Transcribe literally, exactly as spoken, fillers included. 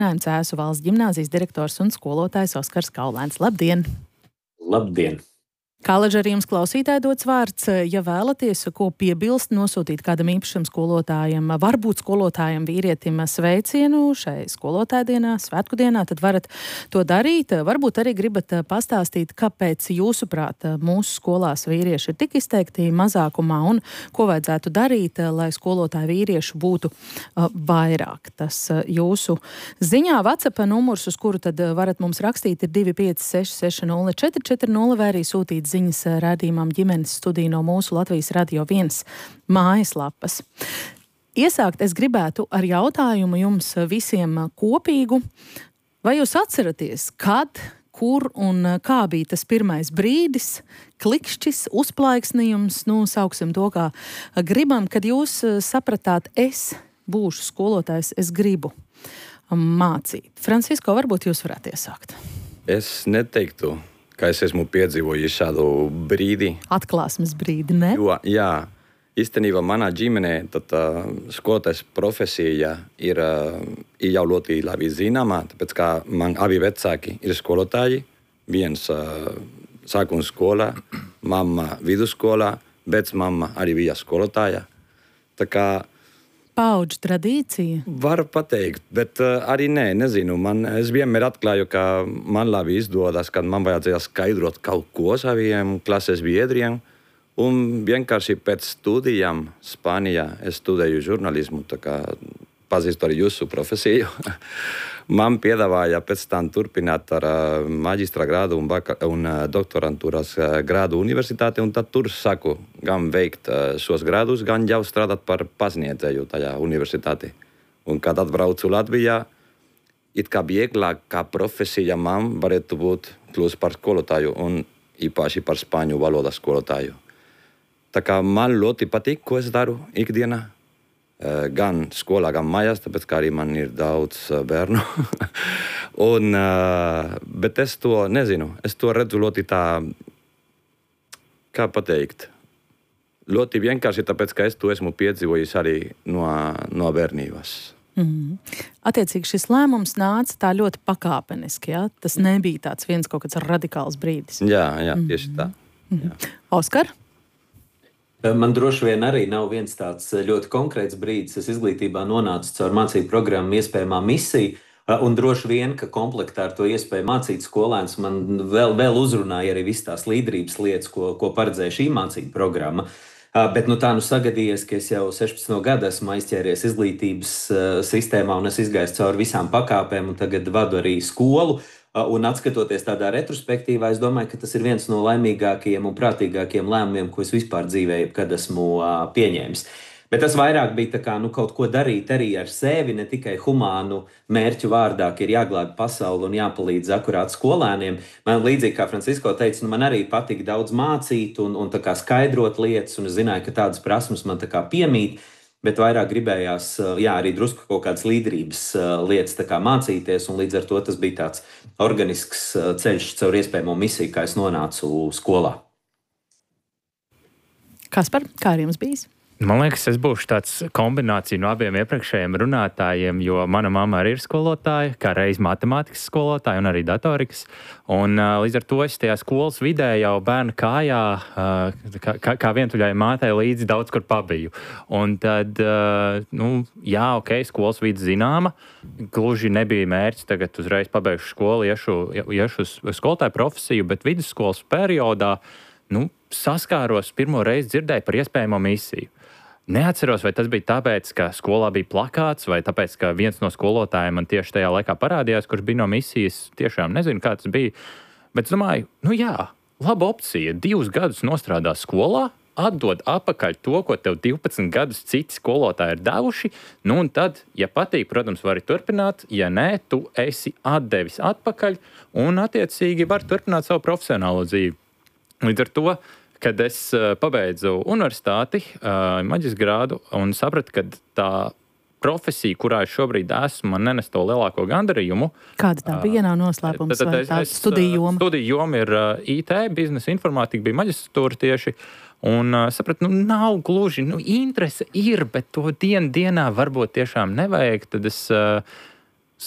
Cēsu valsts ģimnāzijas direktors un skolotājs Oskars Kaulēns. Labdien! Labdien! Kālaģi arī jums klausītāji dots vārds, ja vēlaties, ko piebilst, nosūtīt kādam īpašam skolotājam, varbūt skolotājam vīrietim sveicienu šai skolotāja dienā, svētku dienā, tad varat to darīt. Varbūt arī gribat pastāstīt, kāpēc jūsuprāt mūsu skolās vīrieši ir tik izteikti mazākumā un ko vajadzētu darīt, lai skolotāju vīriešu būtu vairāk. Tas jūsu ziņā WhatsApp numurs, uz kuru tad varat mums rakstīt, ir divi pieci seši seši nulle četri četri nulle vai arī sūtīt ziņas rādījumam ģimenes studiju no mūsu Latvijas Radio viens mājaslapas. Iesākt es gribētu ar jautājumu jums visiem kopīgu. Vai jūs atceraties, kad, kur un kā bija tas pirmais brīdis, klikšķis, uzplaiksnījums, nu, sauksim to, kā gribam, kad jūs sapratāt, es būšu skolotājs, es gribu mācīt? Francisko, varbūt jūs varētu iesākt. Es neteiktu, ka es esmu piedzīvojis šādu brīdi. Atklāsmes brīdi, ne? Jo, jā, īstenībā manā ģimenē tad, uh, skolotājas profesija ir, uh, ir jau ļoti labi zināma, tāpēc kā man abi vecāki ir skolotāji. Viens uh, sākuma skolā, mamma vidusskolā, vecmamma arī bija skolotāja. Tā kā paudžu tradīcija? Varu pateikt, bet uh, arī nē, nezinu. Man, es vienmēr atklāju, ka man labi izdodas, kad man vajadzēja skaidrot kaut ko saviem klases biedriem. Un vienkārši pēc studijām Spānijā es studēju žurnālismu, tā kā pazīstu arī jūsu profesiju. Man piedāvāja pēc tam turpināt ar uh, maģistra grādu un, baka, un uh, doktorantūras uh, grādu universitāti, un tad tur saku gan veikt uh, šos grādus, gan jau strādāt par pasniedzēju tajā universitāti. Un kad atbraucu Latvijā, it kā vieglāk kā profesija man varētu būt kļūt par skolotāju un īpaši par spāņu valodas skolotāju. Tā kā man ļoti patīk, ko es daru ikdienā. Gan skolā, gan mājās, tāpēc kā arī man ir daudz bērnu. un, bet es to nezinu. Es to redzu ļoti tā, kā pateikt, ļoti vienkārši, tāpēc ka es to esmu piedzīvojis arī no, no bērnības. Mm. Attiecīgi šis lēmums nāca tā ļoti pakāpeniski, ja? Tas nebija tāds viens kaut kāds radikāls brīdis. Jā, jā, tieši tā. Mm. Jā. Oskar? Man droši vien arī nav viens tāds ļoti konkrēts brīdis. Es izglītībā nonācu caur mācību programmu iespējamā misija, un droši vien, ka komplektā ar to iespēju mācīt skolēnus man vēl, vēl uzrunāja arī visas tās līderības lietas, ko, ko paredzēja šī mācību programma. Bet nu, tā nu sagadījies, ka es jau sešpadsmit gadu esmu aizķēries izglītības sistēmā un es izgāju cauri visām pakāpēm un tagad vadu arī skolu. Un atskatoties tādā retrospektīvā, es domāju, ka tas ir viens no laimīgākajiem un prātīgākajiem lēmumiem, ko es vispār dzīvē jebkad esmu pieņēmis. Bet tas vairāk bija tā kā, nu, kaut ko darīt arī ar sevi, ne tikai humānu mērķu vārdā, ka ir jāglābj pasauli un jāpalīdz akurāt skolēniem. Man līdzīgi kā Francisko teica, nu, man arī patīk daudz mācīt un, un tā kā skaidrot lietas, un es zināju, ka tādas prasmes man tā kā piemīt. Bet vairāk gribējās, jā, arī drusku kaut kādas līderības lietas tā kā mācīties, un līdz ar to tas bija tāds organisks ceļš caur iespējamo misiju, kā es nonācu skolā. Kaspar, kā ar jums bijis? Man liekas, es būšu tāds kombinācija no abiem iepriekšējiem runātājiem, jo mana mamma arī ir skolotāja, kā reiz matemātikas skolotāja un arī datorikas. Un uh, līdz ar to es tajā skolas vidē jau bērnu kājā, uh, kā, kā, kā vientuļai mātei līdzi daudz kur pabiju. Un tad, uh, nu, jā, ok, skolas vide zināma, gluži nebija mērķis tagad uzreiz pabeigšu skolu, iešu, iešu uz skolotāju profesiju, bet vidusskolas periodā, nu, saskāros pirmo reizi dzirdēju par iespējamo misiju. Neatceros, vai tas bija tāpēc, ka skolā bija plakāts, vai tāpēc, ka viens no skolotājiem man tieši tajā laikā parādījās, kurš bija no misijas. Tiešām nezinu, kā tas bija. Bet es domāju, nu jā, laba opcija. Divus gadus nostrādā skolā, atdod atpakaļ to, ko tev divpadsmit gadus citi skolotāji ir devuši. Nu un tad, ja patīk, protams, vari turpināt. Ja nē, tu esi atdevis atpakaļ un attiecīgi vari turpināt savu profesionālo dzīvi. Līdz ar to, kad es pabeidzu universitāti, maģistra grādu un sapratu, ka tā profesija, kurā es šobrīd esmu, man nenes to lielāko gandarījumu. Kāda tā bija? Nav noslēpums tad, tad, vai tā studiju joma? Studiju joma ir I T, biznesa informātika, bija maģistratūra tieši. Un uh, sapratu, nu nav gluži, nu interese ir, bet to dienu dienā varbūt tiešām nevajag. Tad es uh,